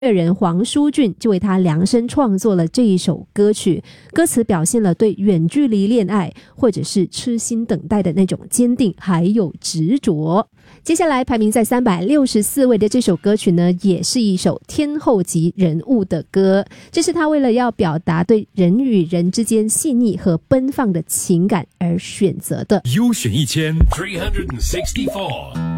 乐人黄舒骏就为他量身创作了这一首歌曲，歌词表现了对远距离恋爱或者是痴心等待的那种坚定还有执着。接下来排名在364位的这首歌曲呢，也是一首天后级人物的歌，这是他为了要表达对人与人之间细腻和奔放的情感而选择的。 优选1364